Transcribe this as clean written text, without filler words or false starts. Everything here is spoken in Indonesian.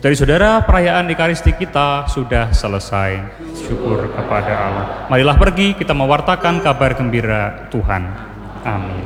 Dari saudara, perayaan Ekaristi kita sudah selesai. Syukur kepada Allah. Marilah pergi kita mewartakan kabar gembira Tuhan. Amin.